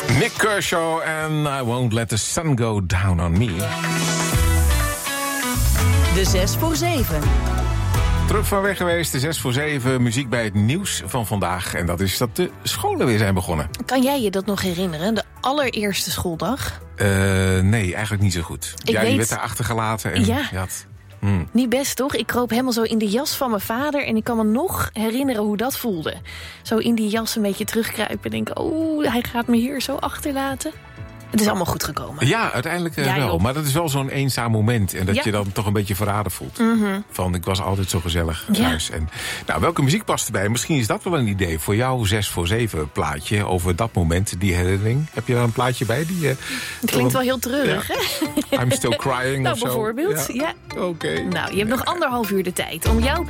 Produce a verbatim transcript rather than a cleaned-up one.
Nick Kershaw en I Won't Let the Sun Go Down on Me. De zes voor zeven. Terug van weg geweest, de zes voor zeven. Muziek bij het nieuws van vandaag. En dat is dat de scholen weer zijn begonnen. Kan jij je dat nog herinneren? De allereerste schooldag? Uh, nee, eigenlijk niet zo goed. Ik ja, weet... je werd daar achtergelaten. En ja. Je had... hmm. Niet best, toch? Ik kroop helemaal zo in de jas van mijn vader... en ik kan me nog herinneren hoe dat voelde. Zo in die jas een beetje terugkruipen en denken... oh, hij gaat me hier zo achterlaten. Het is allemaal goed gekomen. Ja, uiteindelijk uh, ja, wel. Joh. Maar dat is wel zo'n eenzaam moment. En dat ja. je dan toch een beetje verraden voelt. Mm-hmm. Van, ik was altijd zo gezellig ja. thuis. En, nou, welke muziek past erbij? Misschien is dat wel een idee voor jouw zes voor zeven plaatje. Over dat moment, die herinnering. Heb je daar een plaatje bij? Die, uh, het klinkt wel heel treurig, ja. hè? I'm still crying nou, of zo. bijvoorbeeld, ja. ja. Oké. Okay. Nou, je hebt nog anderhalf uur de tijd om jouw